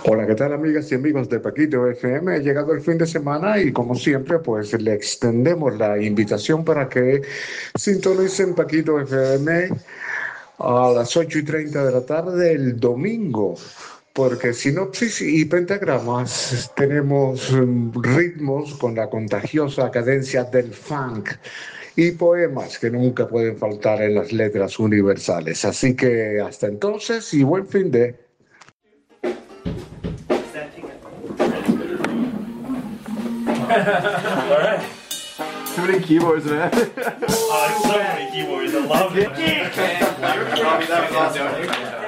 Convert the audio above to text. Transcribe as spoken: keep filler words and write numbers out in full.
Hola, ¿qué tal amigas y amigos de Paquito F M? Ha llegado el fin de semana y como siempre, pues le extendemos la invitación para que sintonicen Paquito F M a las ocho y treinta de la tarde el domingo, porque sinopsis y pentagramas tenemos mm, ritmos con la contagiosa cadencia del funk y poemas que nunca pueden faltar en las letras universales. Así que hasta entonces y buen fin de... Alright. Too many keyboards, man. Oh, so many keyboards. I love it.